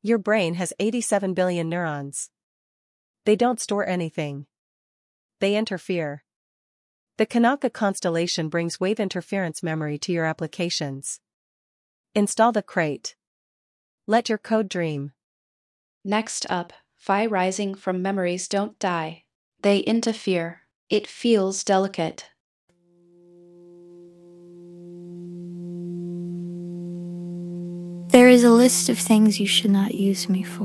Your brain has 87 billion neurons. They don't store anything. They interfere. The Kanaka constellation brings wave interference memory to your applications. Install the crate. Let your code dream. Next up, Phi rising from memories don't die. They interfere. It feels delicate. There is a list of things you should not use me for.